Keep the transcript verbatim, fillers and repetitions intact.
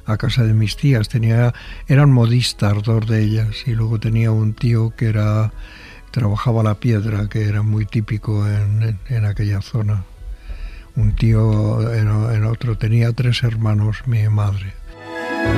a casa de mis tías. Tenía, eran modistas dos de ellas, y luego tenía un tío que era trabajaba la piedra, que era muy típico en, en, en aquella zona. Un tío en, en otro, tenía tres hermanos mi madre.